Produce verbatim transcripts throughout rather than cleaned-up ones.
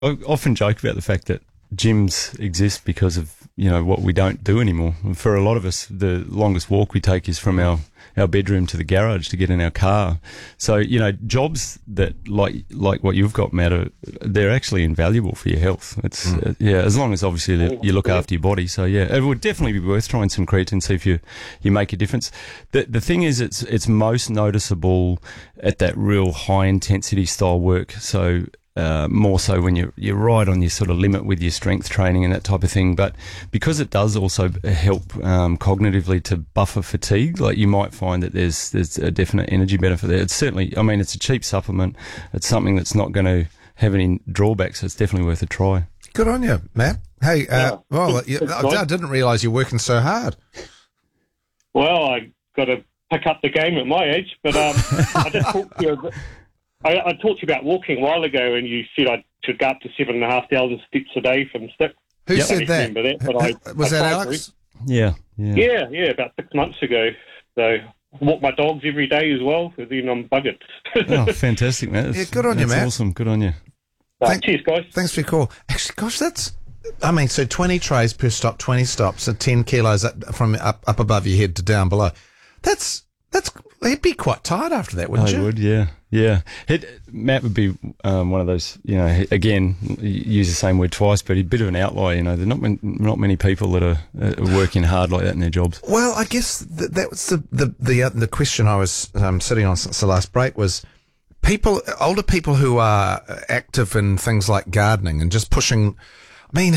I often joke about the fact that gyms exist because of, you know, what we don't do anymore. For a lot of us, the longest walk we take is from our, our bedroom to the garage to get in our car. So, you know, jobs that like like what you've got, Matt, are, they're actually invaluable for your health. It's mm. uh, yeah, as long as obviously you look after your body. So yeah, it would definitely be worth trying some creatine, see if you you make a difference. The the thing is, it's it's most noticeable at that real high intensity style work. So. Uh, more so when you're you're right on your sort of limit with your strength training and that type of thing, but because it does also help um, cognitively to buffer fatigue, like you might find that there's there's a definite energy benefit there. It's certainly, I mean, it's a cheap supplement. It's something that's not going to have any drawbacks. So it's definitely worth a try. Good on you, Matt. Hey, uh, yeah. well, you, I, I didn't realise you're working so hard. Well, I got to pick up the game at my age, but um, I just talked to you. I, I talked to you about walking a while ago, and you said I should go up to seven and a half thousand steps a day from stick. Who yep. said that? that but I, Was I that Alex? To. Yeah, yeah, yeah, yeah. About six months ago. So I walk my dogs every day as well. So then I'm buggered. Oh, fantastic, man! That's, yeah, good on you, Matt. Matt. Awesome, good on you. Right, Thank, cheers, guys. Thanks for your call. Actually, gosh, that's. I mean, so twenty trays per stop, twenty stops, and ten kilos up, from up up above your head to down below. That's that's. He'd be quite tired after that, wouldn't I you? would, yeah. Yeah. He'd, Matt would be um, one of those, you know, he, again, use the same word twice, but he's a bit of an outlier, you know. There are not, not many people that are, are working hard like that in their jobs. Well, I guess th- that was the, the, the, uh, the question I was um, sitting on since the last break was people, older people who are active in things like gardening and just pushing, I mean,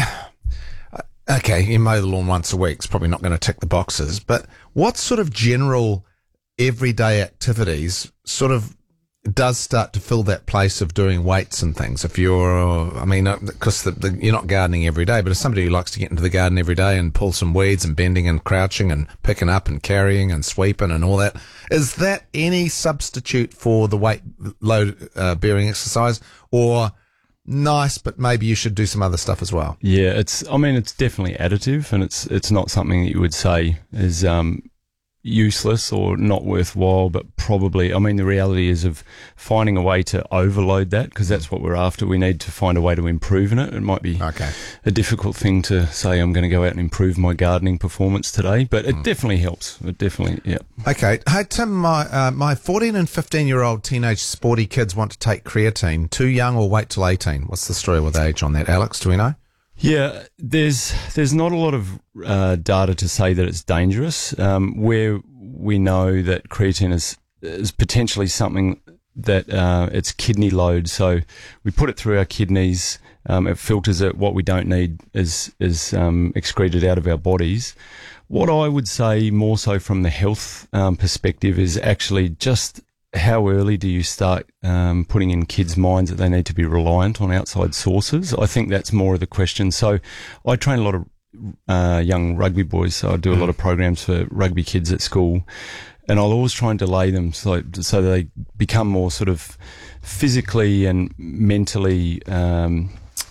okay, you mow the lawn once a week, it's probably not going to tick the boxes, but what sort of general everyday activities sort of does start to fill that place of doing weights and things? If you're, I mean, because the, the, you're not gardening every day, but as somebody who likes to get into the garden every day and pull some weeds and bending and crouching and picking up and carrying and sweeping and all that, is that any substitute for the weight load uh, bearing exercise, or nice, but maybe you should do some other stuff as well? Yeah, it's, I mean, it's definitely additive, and it's, it's not something that you would say is, um, useless or not worthwhile, but probably, I mean, the reality is of finding a way to overload that, because that's what we're after. We need to find a way to improve in it. It might be okay. a difficult thing to say, I'm going to go out and improve my gardening performance today, but it mm. definitely helps. It definitely, yeah. Okay. Hey, Tim, my, uh, my fourteen and fifteen year old teenage sporty kids want to take creatine. Too young or wait till eighteen? What's the story with age on that, Alex? Do we know? Yeah, there's there's not a lot of uh, data to say that it's dangerous. Um, where we know that creatine is is potentially something that uh, it's kidney load. So we put it through our kidneys. Um, it filters it. What we don't need is is um, excreted out of our bodies. What I would say more so from the health um, perspective is actually just how early do you start um, putting in kids' minds that they need to be reliant on outside sources? I think that's more of the question. So I train a lot of uh, young rugby boys, so I do a lot of programs for rugby kids at school, and I'll always try and delay them so, so they become more sort of physically and mentally um,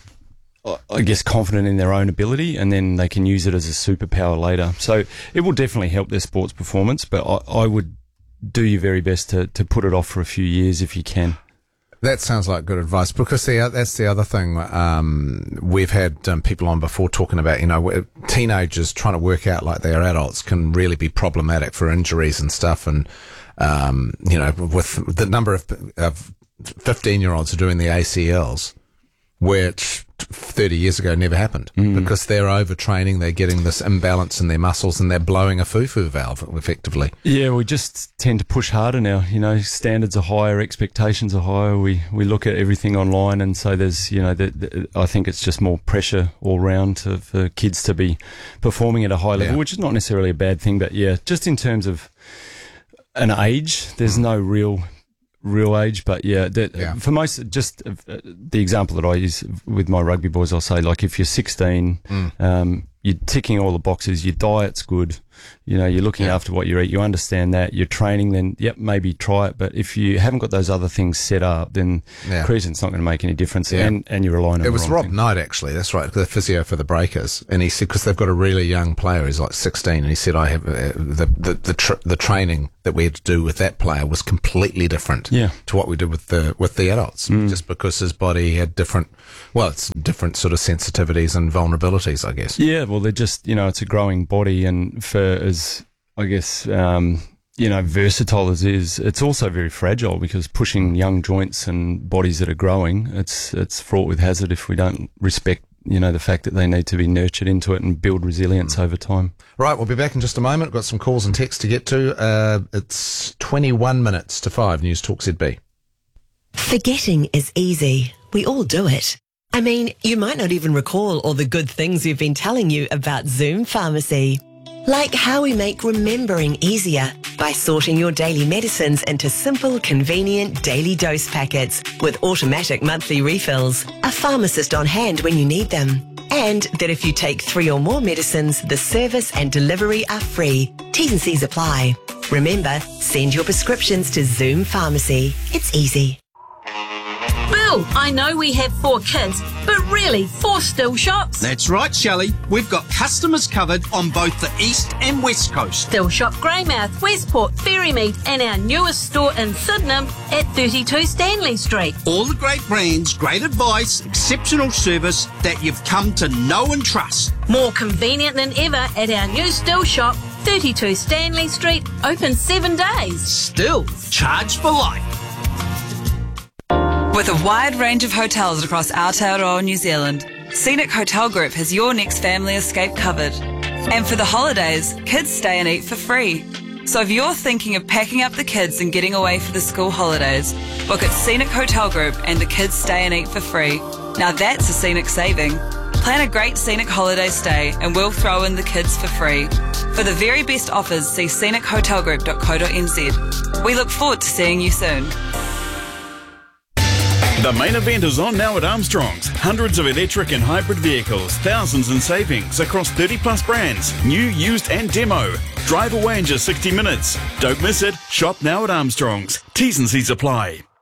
I guess confident in their own ability, and then they can use it as a superpower later. So it will definitely help their sports performance, but I, I would do your very best to, to put it off for a few years if you can. That sounds like good advice, because the, that's the other thing. Um, we've had um, people on before talking about, you know, teenagers trying to work out like they are adults can really be problematic for injuries and stuff. And, um, you know, with the number of, of fifteen-year-olds who are doing the A C Ls, which thirty years ago never happened, mm. because they're overtraining, they're getting this imbalance in their muscles, and they're blowing a foo-foo valve effectively. Yeah, we just tend to push harder now. You know, standards are higher, expectations are higher. We we look at everything online, and so there's, you know, the, the, I think it's just more pressure all round to, for kids to be performing at a high level, yeah. which is not necessarily a bad thing, but yeah, just in terms of an age, there's mm. no real... real age, but yeah, that, yeah. for most, just uh, the example that I use with my rugby boys, I'll say, like, if you're sixteen, mm. um, you're ticking all the boxes, your diet's good, You know, you're looking Yeah. after what you eat. You understand that. You're training, then, yep, maybe try it. But if you haven't got those other things set up, then Yeah. creatine's not going to make any difference. Yeah. And, and you're relying on It the was wrong Rob thing. Knight, actually. That's right, the physio for the Breakers, and he said because they've got a really young player, he's like sixteen, and he said I have uh, the the the, tr- the training that we had to do with that player was completely different Yeah. to what we did with the with the adults, just because his body had different, well, it's different sort of sensitivities and vulnerabilities, I guess. Yeah, well, they're just, you know, it's a growing body, and for as, I guess, um, you know, versatile as it is, it's also very fragile because pushing young joints and bodies that are growing, it's it's fraught with hazard if we don't respect, you know, the fact that they need to be nurtured into it and build resilience over time. Right, we'll be back in just a moment. Got some calls and texts to get to. Uh, it's twenty-one minutes to five. News Talk Z B. Forgetting is easy. We all do it. I mean, you might not even recall all the good things we've been telling you about Zoom Pharmacy. Like how we make remembering easier by sorting your daily medicines into simple, convenient daily dose packets with automatic monthly refills, a pharmacist on hand when you need them. And that if you take three or more medicines, the service and delivery are free. T's and C's apply. Remember, send your prescriptions to Zoom Pharmacy. It's easy. Bill, I know we have four kids, but really, four still shops? That's right, Shelley. We've got customers covered on both the east and west coast. Still Shop Greymouth, Westport, Ferrymead, and our newest store in Sydenham at thirty-two Stanley Street. All the great brands, great advice, exceptional service that you've come to know and trust. More convenient than ever at our new Still Shop, thirty-two Stanley Street, open seven days. Still, charged for life. With a wide range of hotels across Aotearoa, New Zealand, Scenic Hotel Group has your next family escape covered. And for the holidays, kids stay and eat for free. So if you're thinking of packing up the kids and getting away for the school holidays, book at Scenic Hotel Group and the kids stay and eat for free. Now that's a scenic saving. Plan a great scenic holiday stay and we'll throw in the kids for free. For the very best offers, see scenic hotel group dot co dot n z. We look forward to seeing you soon. The main event is on now at Armstrong's. Hundreds of electric and hybrid vehicles, thousands in savings across thirty plus brands, new, used and demo. Drive away in just sixty minutes. Don't miss it. Shop now at Armstrong's. T's and C's apply.